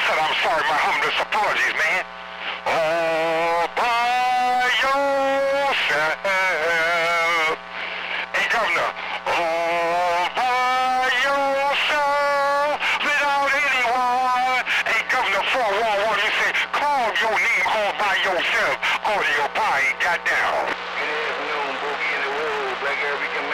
said I'm sorry, my humblest apologies, man. All by yourself. Hey, Governor, all by yourself, without anyone. Hey, Governor, 411, you say, call your name all by yourself. Audio pie, goddamn. Good afternoon, Boogie in the World, Black African